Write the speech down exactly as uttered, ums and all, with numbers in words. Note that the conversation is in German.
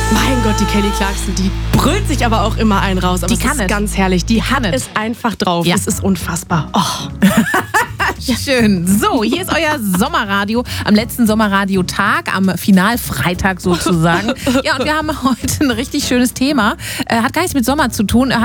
Mein Gott, die Kelly Clarkson, die brüllt sich aber auch immer einen raus. Aber Die es kann ist es. ganz herrlich. Die, Die kann hat es. es einfach drauf. Ja. Es ist unfassbar. Oh. Schön. So, hier ist euer Sommerradio am letzten Sommerradiotag, am Finalfreitag sozusagen. Ja, und wir haben heute ein richtig schönes Thema. Äh, hat gar nichts mit Sommer zu tun.